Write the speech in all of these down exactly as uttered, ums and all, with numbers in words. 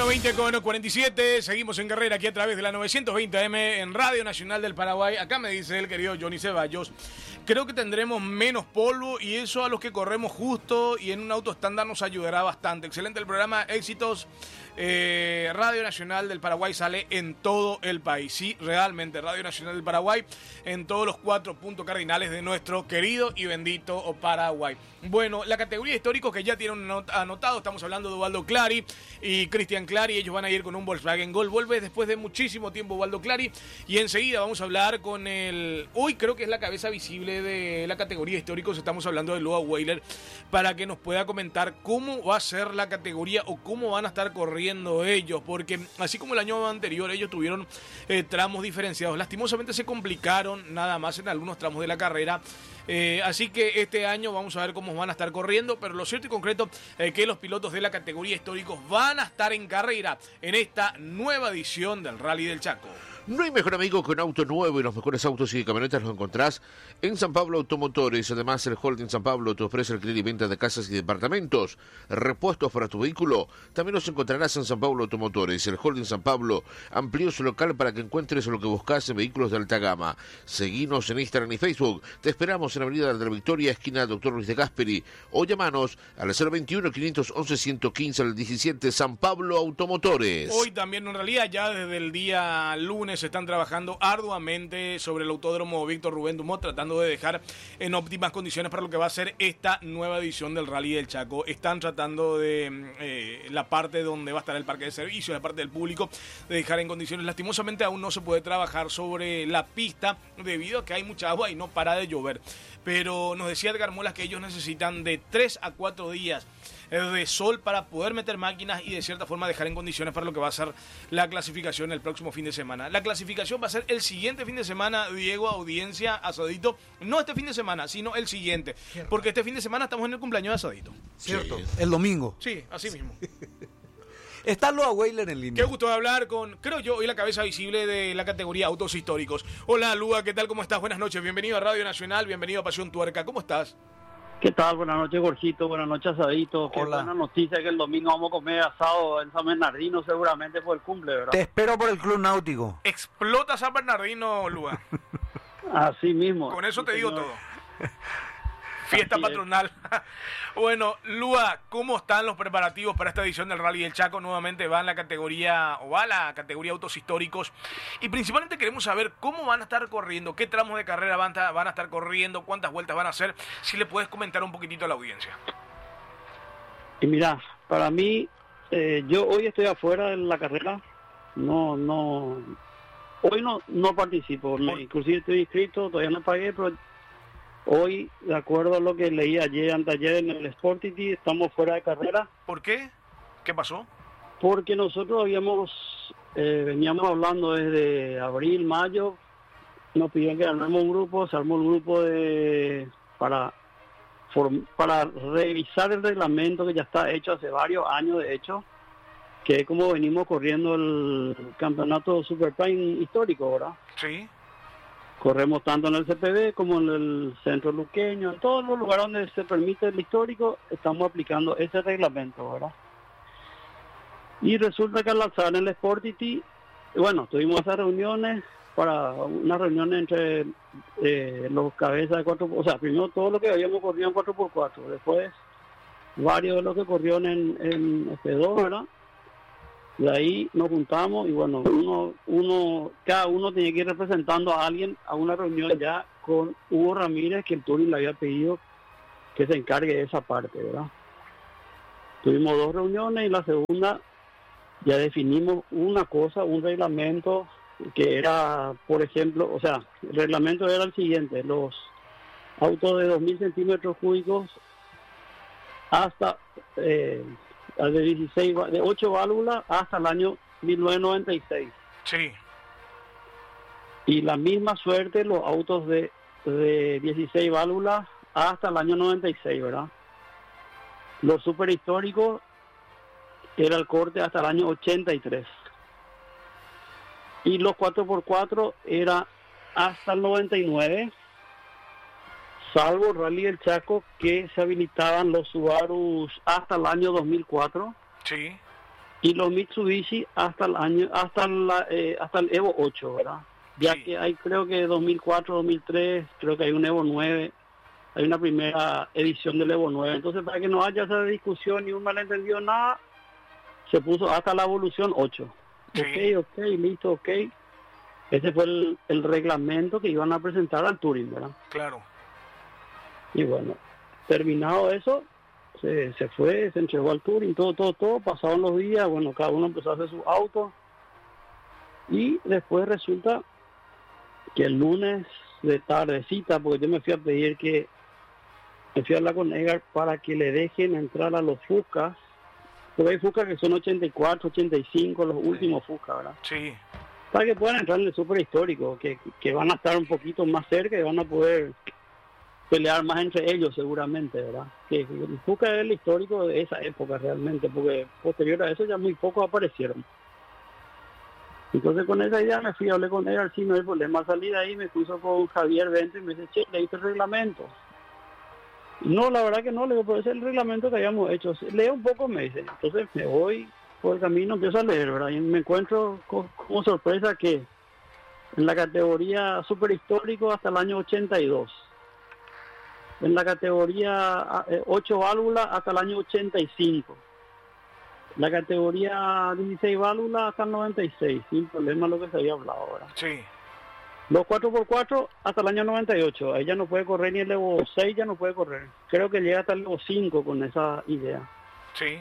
Bueno, veinte con cuarenta y siete, seguimos en carrera aquí a través de la novecientos veinte A M en Radio Nacional del Paraguay. Acá me dice el querido Johnny Ceballos, creo que tendremos menos polvo y eso a los que corremos justo y en un auto estándar nos ayudará bastante. Excelente el programa, éxitos. Eh, Radio Nacional del Paraguay sale en todo el país. Sí, realmente, Radio Nacional del Paraguay en todos los cuatro puntos cardinales de nuestro querido y bendito Paraguay. Bueno, la categoría históricos que ya tienen anotado, estamos hablando de Ubaldo Clary y Cristian Clary, ellos van a ir con un Volkswagen Gol. Vuelve después de muchísimo tiempo Ubaldo Clary y enseguida vamos a hablar con el, hoy creo que es la cabeza visible de la categoría históricos, estamos hablando de Lua Weiler, para que nos pueda comentar cómo va a ser la categoría o cómo van a estar corriendo ellos, porque así como el año anterior ellos tuvieron eh, tramos diferenciados, lastimosamente se complicaron nada más en algunos tramos de la carrera. Eh, así que este año vamos a ver cómo van a estar corriendo, pero lo cierto y concreto es eh, que los pilotos de la categoría históricos van a estar en carrera en esta nueva edición del Rally del Chaco. No hay mejor amigo que un auto nuevo y los mejores autos y camionetas los encontrás en San Pablo Automotores. Además, el Holding San Pablo te ofrece alquiler y venta de casas y departamentos, repuestos para tu vehículo. También los encontrarás en San Pablo Automotores. El Holding San Pablo amplió su local para que encuentres lo que buscas en vehículos de alta gama. Seguinos en Instagram y Facebook. Te esperamos en Avenida de la Victoria, esquina Doctor Luis de Gasperi. O llamanos al cero veintiuno, quinientos once, ciento quince al diecisiete. San Pablo Automotores. Hoy también, en realidad, ya desde el día lunes se están trabajando arduamente sobre el autódromo Víctor Rubén Dumont, tratando de dejar en óptimas condiciones para lo que va a ser esta nueva edición del Rally del Chaco. Están tratando de eh, la parte donde va a estar el parque de servicio, la parte del público, de dejar en condiciones. Lastimosamente aún no se puede trabajar sobre la pista debido a que hay mucha agua y no para de llover. Pero nos decía Edgar Molas que ellos necesitan de tres a cuatro días de sol para poder meter máquinas y de cierta forma dejar en condiciones para lo que va a ser la clasificación el próximo fin de semana. La clasificación va a ser el siguiente fin de semana, Diego, audiencia, Asadito, no este fin de semana, sino el siguiente, cierto, porque este fin de semana estamos en el cumpleaños de Asadito. Cierto, sí, el domingo. Sí, así mismo. Está Lua Weiler en línea. Qué gusto de hablar con, creo yo, hoy la cabeza visible de la categoría autos históricos. Hola Lua, ¿qué tal? ¿Cómo estás? Buenas noches, bienvenido a Radio Nacional, bienvenido a Pasión Tuerca, ¿cómo estás? ¿Qué tal? Buenas noches, Gorgito. Buenas noches, Asadito. Qué Hola. buena noticia que el domingo vamos a comer asado en San Bernardino, seguramente por el cumple, ¿verdad? Te espero por el Club Náutico. Explota San Bernardino, Lua. Así mismo. Con eso sí, te digo señor. todo. Fiesta Así patronal. Bueno, Lua, ¿cómo están los preparativos para esta edición del Rally del Chaco? Nuevamente va en la categoría, o va la categoría autos históricos. Y principalmente queremos saber cómo van a estar corriendo, qué tramos de carrera van a, van a estar corriendo, cuántas vueltas van a hacer. Si le puedes comentar un poquitito a la audiencia. Y mira, para mí, eh, yo hoy estoy afuera de la carrera. No, no. Hoy no, no participo. Me, inclusive estoy inscrito, todavía no pagué, pero hoy, de acuerdo a lo que leí ayer, anteayer en el Sportity, estamos fuera de carrera. ¿Por qué? ¿Qué pasó? Porque nosotros habíamos, eh, veníamos hablando desde abril, mayo, nos pidieron que armemos un grupo, se armó un grupo de para, form, para revisar el reglamento que ya está hecho hace varios años, de hecho, que es como venimos corriendo el campeonato Super Prime histórico, ¿verdad? Sí. Corremos tanto en el C P B como en el centro luqueño, en todos los lugares donde se permite el histórico, estamos aplicando ese reglamento, ¿verdad? Y resulta que al lanzar en el Sportity, bueno, tuvimos esas reuniones, para una reunión entre eh, los cabezas de cuatro, o sea, primero todo lo que habíamos corrido en cuatro por cuatro, después varios de los que corrieron en, en F dos, ¿verdad? De ahí nos juntamos y bueno, uno, uno, cada uno tenía que ir representando a alguien a una reunión ya con Hugo Ramírez, que el Turing le había pedido que se encargue de esa parte, ¿verdad? Tuvimos dos reuniones y la segunda ya definimos una cosa, un reglamento que era, por ejemplo, o sea, el reglamento era el siguiente: los autos de dos mil centímetros cúbicos hasta eh, de dieciséis, de ocho válvulas hasta el año mil novecientos noventa y seis. Sí. Y la misma suerte los autos de, de dieciséis válvulas hasta el año noventa y seis, ¿verdad? Los superhistóricos era el corte hasta el año ochenta y tres. Y los cuatro por cuatro era hasta el noventa y nueve, salvo el Rally del Chaco, que se habilitaban los Subarus hasta el año dos mil cuatro. Sí. y los Mitsubishi hasta el año, hasta la, eh, hasta el Evo ocho, ¿verdad? Ya Sí. que hay, creo que dos mil cuatro, dos mil tres, creo que hay un Evo nueve, hay una primera edición del Evo nueve. Entonces, para que no haya esa discusión ni un malentendido, nada, se puso hasta la evolución ocho. Sí. Ok, ok, listo, ok. Ese fue el, el reglamento que iban a presentar al Touring, ¿verdad? Claro. Y bueno, terminado eso, se, se fue, se entregó al Touring, todo, todo, todo, pasaron los días, bueno, cada uno empezó a hacer su auto, y después resulta que el lunes de tardecita, porque yo me fui a pedir que, me fui a hablar con Edgar para que le dejen entrar a los Fuscas, porque hay Fuscas que son ochenta y cuatro, ochenta y cinco, los últimos Fuscas, ¿verdad? Sí. Para que puedan entrar en el super histórico, que, que van a estar un poquito más cerca y van a poder pelear más entre ellos seguramente, ¿verdad? Que, que el Fusca es el histórico de esa época realmente, porque posterior a eso ya muy pocos aparecieron. Entonces con esa idea me fui, hablé con él, sí, no hay problema, salí de ahí, me puso con Javier Bento y me dice, che, leíste el reglamento. No, la verdad que no, le digo, pero ese es el reglamento que habíamos hecho. Leo un poco, me dice. Entonces me voy por el camino, empiezo a leer, ¿verdad? Y me encuentro con, como sorpresa que en la categoría super histórico hasta el año ochenta y dos. En la categoría eh, ocho válvulas hasta el año ochenta y cinco. La categoría dieciséis válvulas hasta el noventa y seis, sin problema lo que se había hablado ahora. Sí. Los cuatro por cuatro hasta el año noventa y ocho. Ahí ya no puede correr ni el Evo seis, ya no puede correr. Creo que llega hasta el Evo cinco con esa idea. Sí.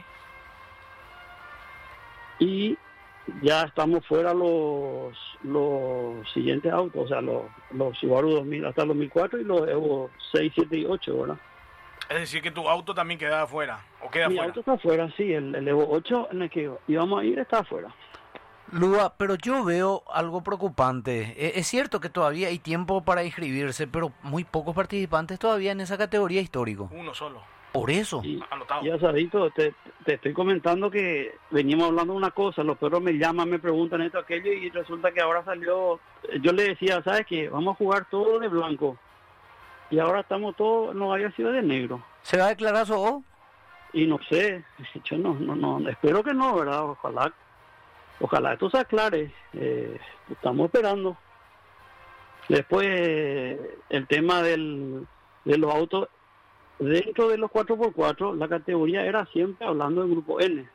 Y ya estamos fuera los los siguientes autos, o sea, los, los Subaru dos mil hasta el dos mil cuatro y los Evo seis, siete y ocho, ¿verdad? Es decir, que tu auto también queda afuera, o queda Mi afuera. auto está afuera, sí, el, el Evo ocho en el que íbamos a ir está afuera. Lua, pero yo veo algo preocupante. E- Es cierto que todavía hay tiempo para inscribirse, pero muy pocos participantes todavía en esa categoría histórico. Uno solo. Por eso. Y, Anotado. y Asadito, te, te estoy comentando que veníamos hablando de una cosa, los perros me llaman, me preguntan esto, aquello, y resulta que ahora salió, yo le decía, ¿sabes qué? Vamos a jugar todo de blanco. Y ahora estamos todos, no había sido de negro. ¿Se va a declarar eso? Y no sé, yo no, no, no, espero que no, ¿verdad? Ojalá, ojalá esto se aclare. Eh, estamos esperando. Después, el tema del, de los autos, dentro de los cuatro por cuatro, la categoría era siempre hablando del grupo N.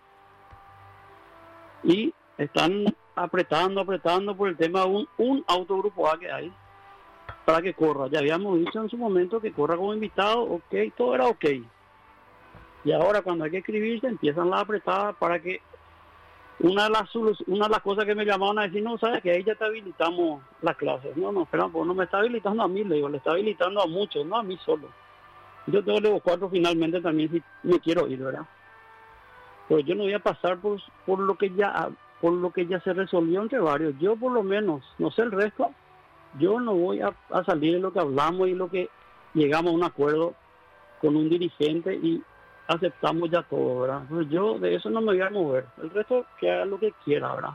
Y están apretando, apretando por el tema de un, un auto grupo A que hay para que corra. Ya habíamos dicho en su momento que corra como invitado, ok, todo era ok. Y ahora cuando hay que escribirse empiezan las apretadas para que una de las solu- una de las cosas que me llamaban a decir, no, sabes que ahí ya te habilitamos las clases. No, no, espera, pues no me está habilitando a mí, le digo, le está habilitando a muchos, no a mí solo. Yo tengo Evo cuatro finalmente también si me quiero ir, ¿verdad? Pero yo no voy a pasar por, por lo que ya por lo que ya se resolvió entre varios. Yo por lo menos, no sé el resto, yo no voy a, a salir de lo que hablamos y lo que llegamos a un acuerdo con un dirigente y aceptamos ya todo, ¿verdad? Entonces yo de eso no me voy a mover. El resto que haga lo que quiera, ¿verdad?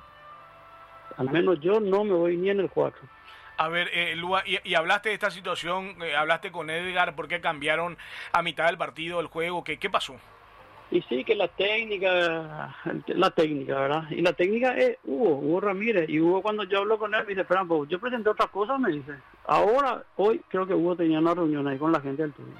Al menos yo no me voy ni en el cuatro. A ver, eh, Lua, y, y hablaste de esta situación, eh, hablaste con Edgar, ¿por qué cambiaron a mitad del partido el juego? ¿Qué, qué pasó? Y sí, que la técnica, la técnica, ¿verdad? Y la técnica es Hugo, Hugo Ramírez. Y Hugo cuando yo hablo con él me dice, espera, pues yo presenté otra cosa, me dice. Ahora, hoy creo que Hugo tenía una reunión ahí con la gente del turno.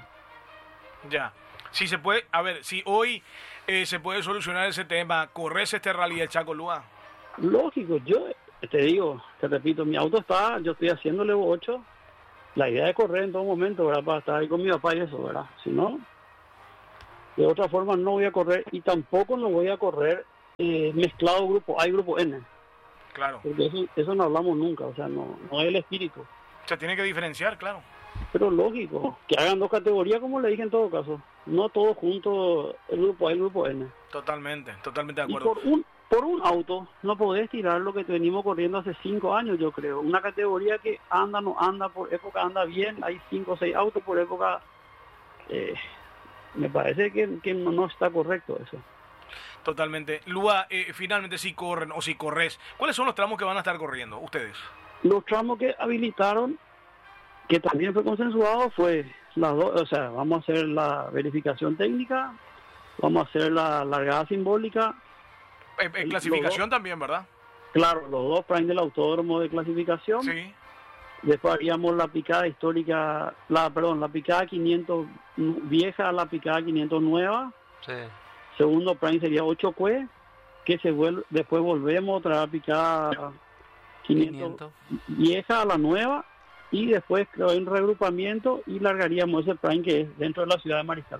Ya. Si se puede, a ver, si hoy eh, se puede solucionar ese tema, ¿corres este rally del Chaco, Lua? Lógico, yo te digo, te repito, mi auto está, yo estoy haciendo el Evo ocho. La idea de correr en todo momento, ¿verdad? Para estar ahí con mi papá y eso, ¿verdad? Si no, de otra forma no voy a correr y tampoco no voy a correr eh, mezclado grupo A y grupo N. Claro. Porque eso, eso no hablamos nunca, o sea, no, no es el espíritu. Se tiene que diferenciar, claro. Pero lógico, que hagan dos categorías como le dije en todo caso. No todos juntos, el grupo A y el grupo N. Totalmente, totalmente de Y acuerdo. por un, por un auto no podés tirar lo que venimos corriendo hace cinco años, yo creo. Una categoría que anda, no anda, por época anda bien. Hay cinco o seis autos por época. Eh, me parece que, que no, no está correcto eso. Totalmente. Lua, eh, finalmente si corren o si corres, ¿cuáles son los tramos que van a estar corriendo ustedes? Los tramos que habilitaron, que también fue consensuado, fue las dos, o sea, vamos a hacer la verificación técnica, vamos a hacer la largada simbólica Eh, eh, clasificación también, ¿verdad? Claro, los dos Prime del autódromo de clasificación. Sí. Después haríamos la picada histórica, la perdón, la picada quinientos vieja, la picada quinientos nueva. Sí. Segundo Prime sería ocho cue, que se vuelve, después volvemos otra vez a picada quinientos vieja a la nueva, y después hay un reagrupamiento y largaríamos ese Prime que es dentro de la ciudad de Mariscal.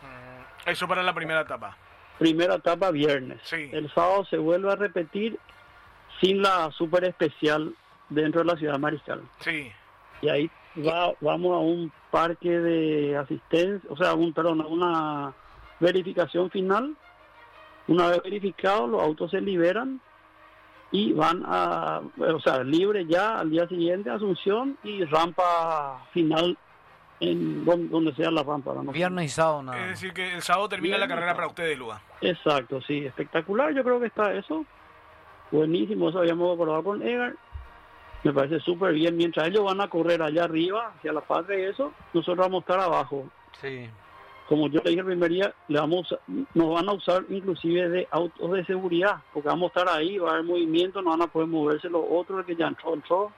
Eso para la primera etapa. Primera etapa viernes. Sí. El sábado se vuelve a repetir sin la super especial dentro de la ciudad de Mariscal. Sí. Y ahí va, vamos a un parque de asistencia, o sea, un perdón, a una verificación final. Una vez verificados, los autos se liberan y van a, o sea, libre ya al día siguiente a Asunción y rampa final en donde, donde sea la rampa. ¿no? Viernes y sábado nada. Es decir, que el sábado termina Viernes, la carrera para ustedes, Lua. Exacto, sí, espectacular, yo creo que está eso. Buenísimo, eso habíamos acordado con Edgar. Me parece súper bien. Mientras ellos van a correr allá arriba, hacia la patria y eso, nosotros vamos a estar abajo. Sí. Como yo le dije el primer día, le vamos a, nos van a usar inclusive de autos de seguridad, porque vamos a estar ahí, va a haber movimiento, no van a poder moverse los otros, el que ya entró, entró.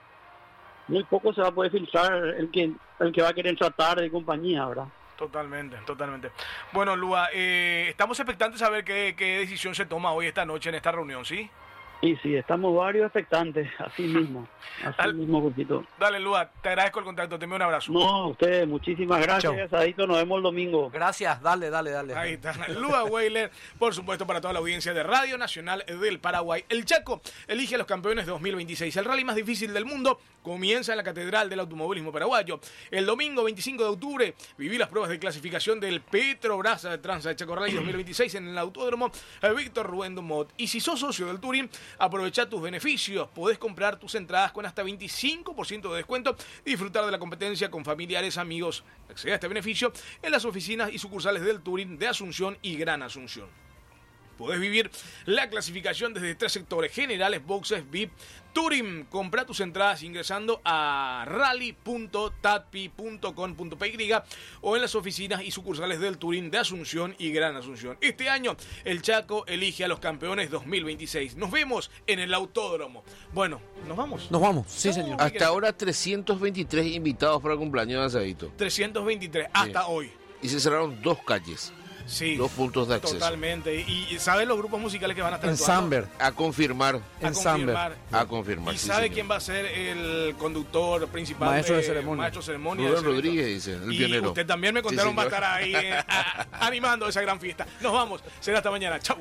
Muy poco se va a poder filtrar el que el que va a querer entrar tarde de compañía, ¿verdad? Totalmente, totalmente. Bueno, Lua, eh, estamos expectantes a ver qué, qué decisión se toma hoy esta noche en esta reunión, ¿sí? Y sí, estamos varios expectantes, así mismo, así Dale. mismo, Jorgito. Dale, Lua, te agradezco el contacto, te envío un abrazo. No, a ustedes, muchísimas gracias, Adito, nos vemos el domingo. Gracias, dale, dale, dale. Ahí está, Lua Weiler, por supuesto para toda la audiencia de Radio Nacional del Paraguay. El Chaco elige a los campeones de dos mil veintiséis. El rally más difícil del mundo comienza en la Catedral del Automovilismo Paraguayo. El domingo veinticinco de octubre viví las pruebas de clasificación del Petrobras Trans Chaco Rally dos mil veintiséis en el Autódromo Víctor Rubén Dumont. Y si sos socio del Touring, aprovecha tus beneficios. Podés comprar tus entradas con hasta veinticinco por ciento de descuento y disfrutar de la competencia con familiares, amigos. Accede a este beneficio en las oficinas y sucursales del Touring de Asunción y Gran Asunción. Podés vivir la clasificación desde tres sectores generales, boxes, V I P, Touring. Compra tus entradas ingresando a rally punto tatpi punto com punto p y o en las oficinas y sucursales del Touring de Asunción y Gran Asunción. Este año el Chaco elige a los campeones dos mil veintiséis. Nos vemos en el autódromo. Bueno, ¿nos vamos? Nos vamos, sí, señor. Hasta ahora trescientos veintitrés invitados para el cumpleaños de Asadito. trescientos veintitrés, hasta Sí. hoy. Y se cerraron dos calles. Sí, Dos puntos de acceso. totalmente. Y, y ¿saben los grupos musicales que van a estar En actuando? Samber. A confirmar. A En Samber. confirmar. A confirmar. ¿Y sí, sabe señor. quién va a ser el conductor principal? Maestro de ceremonia. Maestro de ceremonia. Rubén de ese evento? Rodríguez, dice, el y pionero. usted también me Sí, contaron va a señor. estar ahí eh, a- animando esa gran fiesta. Nos vamos. Será hasta mañana. Chau.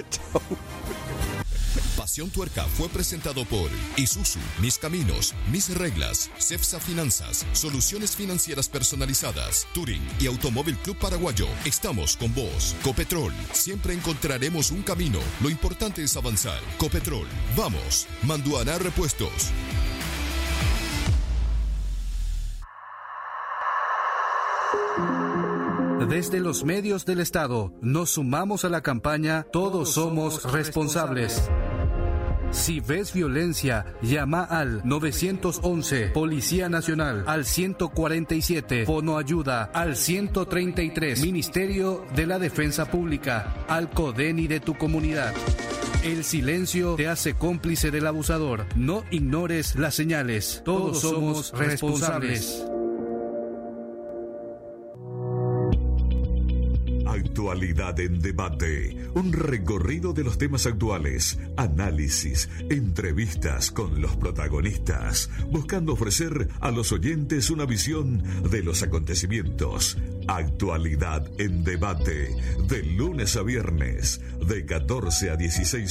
Pasión Tuerca fue presentado por Isuzu, Mis Caminos, Mis Reglas, Cepsa Finanzas, Soluciones Financieras Personalizadas, Touring y Automóvil Club Paraguayo. Estamos con vos. Copetrol, siempre encontraremos un camino. Lo importante es avanzar. Copetrol, vamos. Manduana Repuestos. Desde los medios del Estado, nos sumamos a la campaña Todos somos responsables. Si ves violencia, llama al nueve once, Policía Nacional, al ciento cuarenta y siete, Fono Ayuda, al ciento treinta y tres, Ministerio de la Defensa Pública, al CODENI de tu comunidad. El silencio te hace cómplice del abusador. No ignores las señales. Todos somos responsables. Actualidad en debate, un recorrido de los temas actuales, análisis, entrevistas con los protagonistas, buscando ofrecer a los oyentes una visión de los acontecimientos. Actualidad en debate, de lunes a viernes, de catorce a dieciséis